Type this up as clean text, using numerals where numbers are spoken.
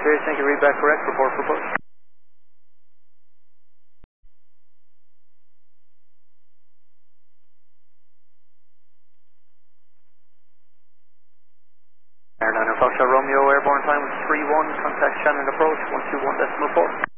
Cheers, thank you. Read back correct. Report for push. Airliner Foxtrot Romeo, airborne time was 3-1. Contact Shannon approach 121.4.